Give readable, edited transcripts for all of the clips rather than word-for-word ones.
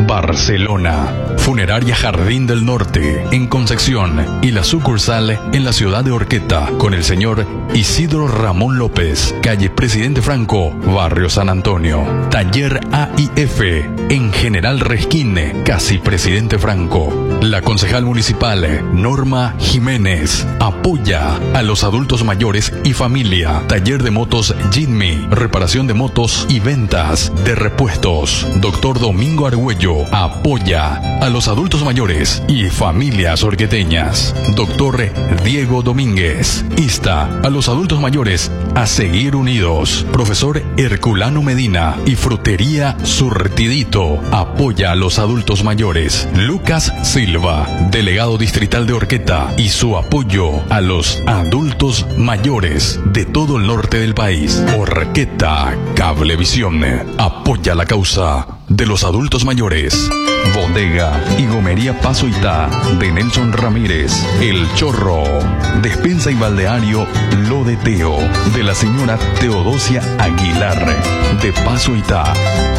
Barcelona. Funeraria Jardín del Norte, en Concepción, y la sucursal en la ciudad de Orqueta, con el señor Isidro Ramón López, calle Presidente Franco, barrio San Antonio. Taller AIF, en General Resquín, casi Presidente Franco. La concejal municipal, Norma Jiménez, apoya a los adultos mayores y familia. Taller de motos Jimmy, reparación de motos y ventas de repuestos. Doctor Domingo Argüello, apoya a los adultos mayores y familias orqueteñas. Doctor Diego Domínguez, insta a los adultos mayores a seguir unidos. Profesor Herculano Medina y Frutería Surtidito, apoya a los adultos mayores. Lucas Silva, delegado distrital de Orqueta, y su apoyo a los adultos mayores de todo el norte del país. Orqueta Cablevisión apoya la causa de los adultos mayores. Bodega y Gomería Pasoitá de Nelson Ramírez, El Chorro. Despensa y balneario Lo de Teo, de la señora Teodosia Aguilar, de Pasoitá.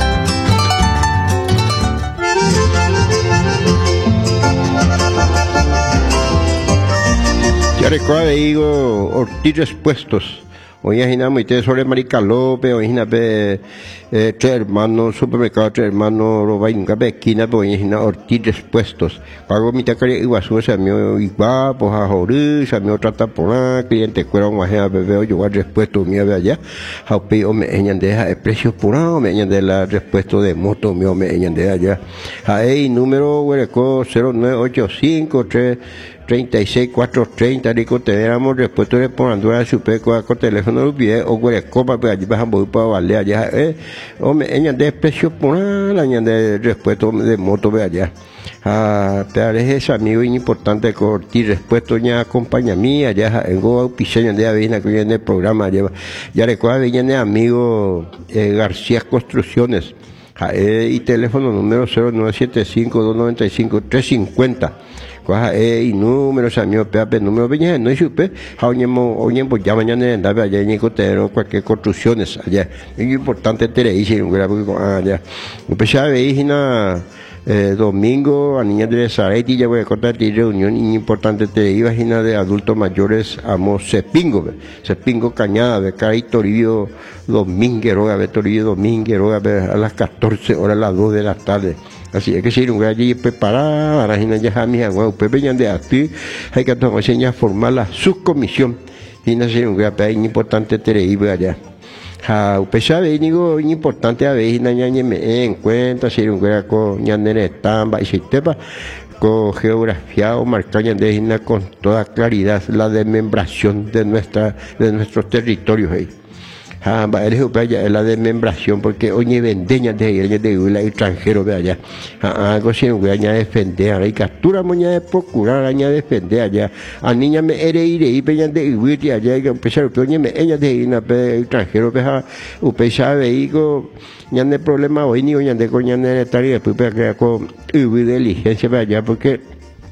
Ya recuerda, digo, Ortiz Expuestos. Hoy imaginamos ustedes sobre Marica López, hoy imaginamos tres hermanos, supermercado tres hermanos, roba y nunca ve esquina, pero hoy imaginamos Ortiz Expuestos. Pago mi tacaria iguazú, se me igual, pues a jorir, se me trata por la cliente, cuera un guajea, bebé, yo voy a respuesto mío de allá, jaupe, o me eñan de precios por o me eñan de la respuesta de moto mío, me eñan de allá. Ahí, número, hueco, 09853. 36430 rico tenemos respuesta de ponando a su peco con teléfono olvidé o güey copa pero allí bajamos para valer allá hombre ella de precio por la año de respuesta de moto ve allá pero es ese amigo importante cortar respuesta ya acompaña mía ya en go piseña de avena que viene el programa ya recuerda viene amigo García Construcciones y teléfono número 0975-295-350 y números amigos pepe número veña no supe oye pues ya mañana andaba allá en Icotero cualquier construcciones allá es importante tener allá empecé a ver domingo a niñas de Zaretti ya voy a contar de reunión importante te iba de adultos mayores amo Cepingo Cañada de Cari Toribio Dominguero a ver Toribio Dominguero a ver a las 14 horas a las 2 de la tarde. Así es que si un allí preparada, la gente ya mi agua, pues venían de aquí, hay que tomar señas formar la subcomisión, y no sé un gran importante tener allá. Usted sabe, digo, importante a veces, no me en cuenta, si un gran con ñandere tamba, y si te va con geografía o marcar ñandere con toda claridad la desmembración de nuestros territorios ahí. Eres la desmembración porque oye vendeña de la extranjero ve allá algo si no voy a defender ahí captura moña de procurar aña defender allá a niña me iré y peña de igual allá que empezar oye me ella de ir extranjero veja usted sabe digo ya no hay problema hoy ni ya de coña de estar y después para con diligencia ve allá porque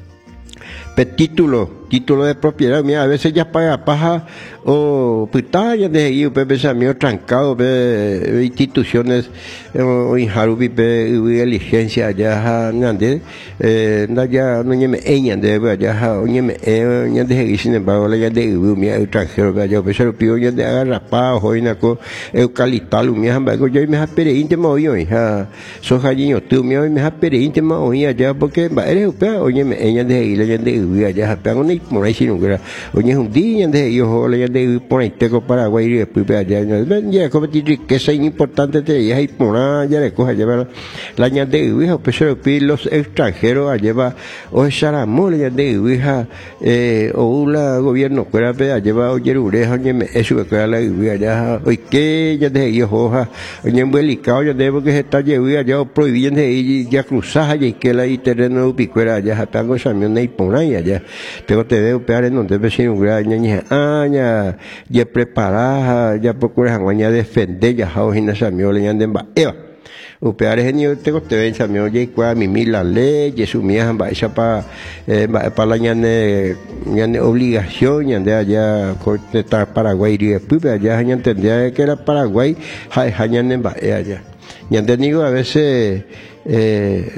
título de propiedad, mira, a veces ya paga paja o pitañas de ahí, pensamiento trancado, instituciones, o inharubi, diligencia, ya, nande, ya, no me eñan de, ya, oye, me eñan de ahí, sin embargo, la ya de mira, extranjero, ya, pero pido ya de agarrapado, joinaco, eucalital, mira, yo me apere íntimo hoy, soja niño, tú, mira, me apere íntimo hoy, allá, porque, eres, oye, me eñan de ahí, la ya de allá, pegan por ahí sino que oye un día de ellos le de por ahí tengo Paraguay y después allá ya como riqueza importante te ya hay por allá le coge llevar la año de hija pues los extranjeros a llevar o Saramón ya de hija o la gobierno fuera a llevar oye ureja oye eso que la hija ya hoy que ya de ellos hoja oye en delicado ya debo que se está llevando ya prohibían de ir ya cruzar y que la y terreno picuera ya tango examen y por ahí allá te veo pegar en donde vecino ya preparada ya procura janguaña defender ya jaojina samio le ñande ba eva o pegar genio tengo te ven samio ya cua mi la ley su mía ba esa pa la ñande obligación ñande allá cortar Paraguay y después allá ya entendía que era Paraguay ñande ba allá ñande digo a veces